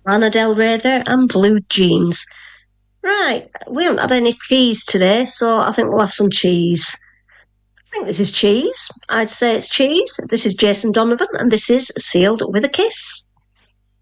Lana Del Rey there and blue jeans. Right, we haven't had any cheese today, so I think we'll have some cheese. I think this is cheese. I'd say it's cheese. This is Jason Donovan, and this is Sealed with a Kiss.